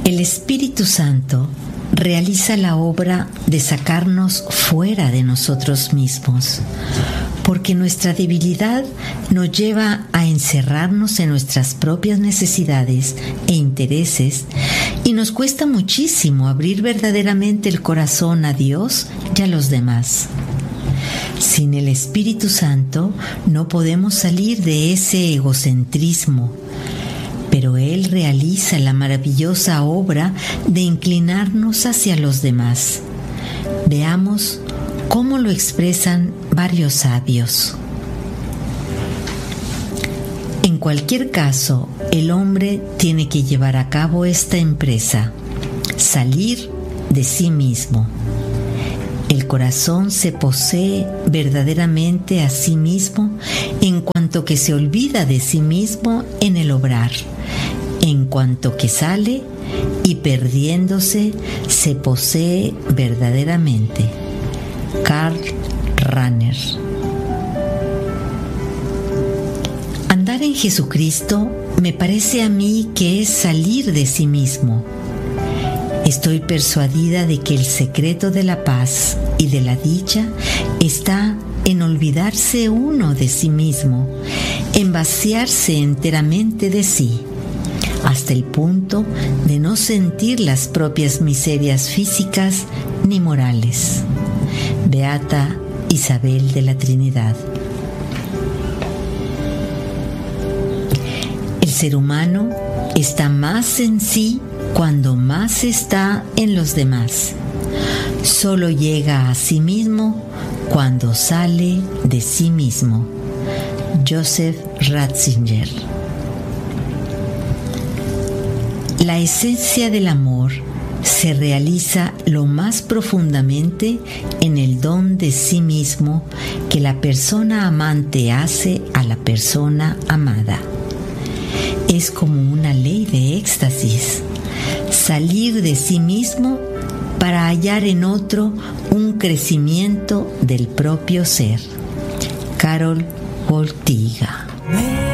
El Espíritu Santo realiza la obra de sacarnos fuera de nosotros mismos, porque nuestra debilidad nos lleva a encerrarnos en nuestras propias necesidades e intereses y nos cuesta muchísimo abrir verdaderamente el corazón a Dios y a los demás. Sin el Espíritu Santo no podemos salir de ese egocentrismo, pero Él realiza la maravillosa obra de inclinarnos hacia los demás. Veamos cómo lo expresan varios sabios. En cualquier caso, el hombre tiene que llevar a cabo esta empresa: salir de sí mismo. El corazón se posee verdaderamente a sí mismo en cuanto que se olvida de sí mismo en el obrar, en cuanto que sale y perdiéndose se posee verdaderamente. Karl Rahner. Andar en Jesucristo me parece a mí que es salir de sí mismo. Estoy persuadida de que el secreto de la paz y de la dicha está en olvidarse uno de sí mismo, en vaciarse enteramente de sí, hasta el punto de no sentir las propias miserias físicas ni morales. Beata Isabel de la Trinidad. El ser humano está más en sí cuando más está en los demás. Solo llega a sí mismo cuando sale de sí mismo. Joseph Ratzinger. La esencia del amor se realiza lo más profundamente en el don de sí mismo que la persona amante hace a la persona amada. Es como una ley de éxtasis, salir de sí mismo para hallar en otro un crecimiento del propio ser. Carol Ortiga.